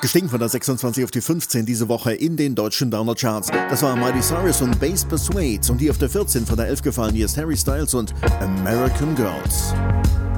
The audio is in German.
Gestiegen von der 26 auf die 15 diese Woche in den deutschen Downer-Charts. Das war Miley Cyrus und Bass Persuades. Und die auf der 14 von der 11 gefallen, hier ist Harry Styles und American Girls.